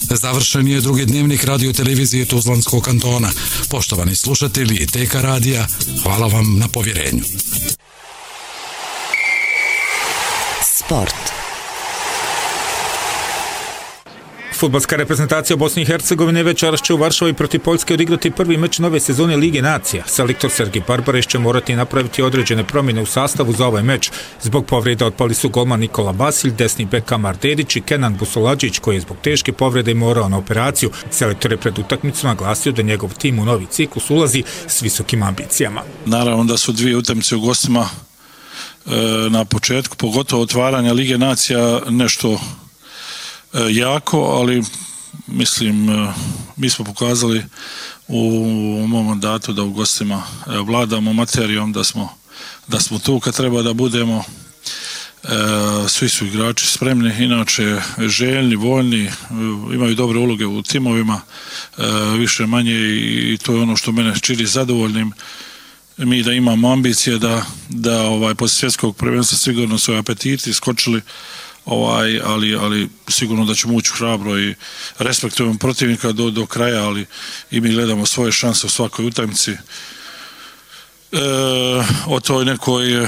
Završen je drugi dnevnik radio televizije Tuzlanskog kantona. Poštovani slušatelji TK radija, hvala vam na povjerenju. Sport. Fudbalska reprezentacija Bosne i Hercegovine večeras će u Varšavi protiv Poljske odigrati prvi meč nove sezone Lige nacija. Selektor Sergej Barbareš će morati napraviti određene promjene u sastavu za ovaj meč. Zbog povreda otpali su golman Nikola Basilj, desni bek Kamar Dedić i Kenan Busoladžić, koji je zbog teške povrede morao na operaciju. Selektor je pred utakmicom naglasio da njegov tim u novi ciklus ulazi s visokim ambicijama. Naravno da su dvije utakmice u gostima na početku, pogotovo otvaranja Lige nacija, nešto jako, ali mislim mi smo pokazali u mom mandatu da u gostima vladamo materijom, da smo tu kad treba da budemo. Svi su igrači spremni, inače željni, voljni, imaju dobre uloge u timovima, više manje, i to je ono što mene čini zadovoljnim. Mi da imamo ambicije da poslije svjetskog prvenstva sigurno su apetiti skočili, ali sigurno da ćemo ući hrabro i respektujemo protivnika do kraja, ali i mi gledamo svoje šanse u svakoj utakmici. O toj nekoj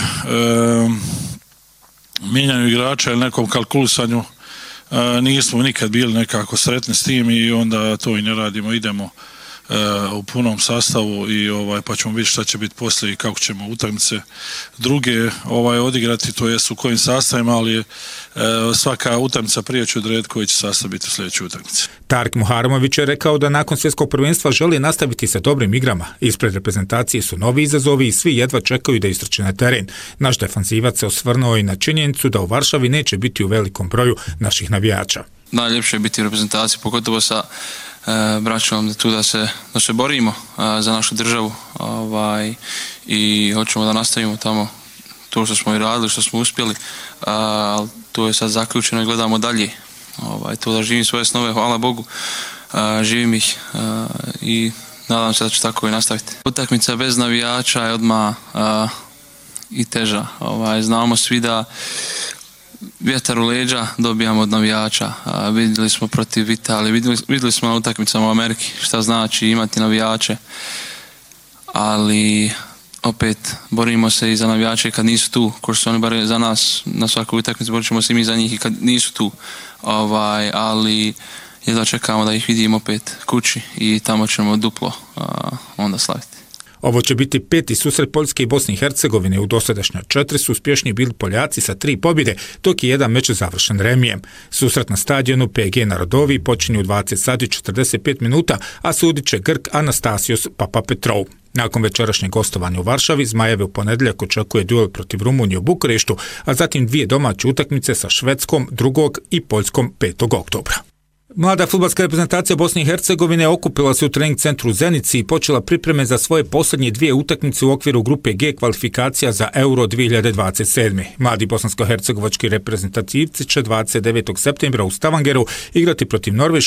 mijenjanju igrača ili nekom kalkulisanju nismo nikad bili nekako sretni s tim i onda to i ne radimo, idemo u punom sastavu i pa ćemo vidjeti šta će biti poslije i kako ćemo utakmice druge odigrati, to jest u kojim sastavima, ali svaka utakmica prije će odrediti koji će sastav biti u sljedećoj utakmici. Tarik Muharamović je rekao da nakon svjetskog prvenstva želi nastaviti sa dobrim igrama. Ispred reprezentacije su novi izazovi i svi jedva čekaju da istrče na teren. Naš defanzivac se osvrnuo i na činjenicu da u Varšavi neće biti u velikom broju naših navijača. Najljepše je biti u reprezentaciji, pogotovo sa braćom tu da se borimo za našu državu i hoćemo da nastavimo tamo to što smo i radili, što smo uspjeli, ali to je sad zaključeno i gledamo dalje. To da živim svoje snove, hvala Bogu, živim ih i nadam se da ću tako i nastaviti. Utakmica bez navijača je odmah i teža. Znamo svi da vjetar u leđa dobijamo od navijača. Vidjeli smo protiv Italije, vidjeli smo na utakmicama u Ameriki šta znači imati navijače, ali opet borimo se i za navijače kad nisu tu, ko što su oni bar za nas na svakoj utakmici, borit ćemo se i mi za njih i kad nisu tu, ali jedva čekamo da ih vidimo opet kući i tamo ćemo duplo onda slaviti. Ovo će biti peti susret Poljske i Bosne i Hercegovine. U dosadašnja 4 su uspješni bili Poljaci sa 3 pobjede, dok je jedan meč završen remijem. Susret na stadionu PG Narodovi počinje u 20 sati 45 minuta, a sudit će Grk Anastasios Papapetrov. Nakon večerašnjeg gostovanja u Varšavi, Zmajeve u ponedjeljak očekuje duel protiv Rumunije u Bukureštu, a zatim 2 domaće utakmice sa Švedskom 2. i Poljskom 5. oktobra. Mlada fudbalska reprezentacija Bosne i Hercegovine okupila se u trening centru u Zenici i počela pripreme za svoje posljednje 2 utakmice u okviru grupe G kvalifikacija za Euro 2027. Mladi bosansko-hercegovački reprezentativci će 29. septembra u Stavangeru igrati protiv Norveške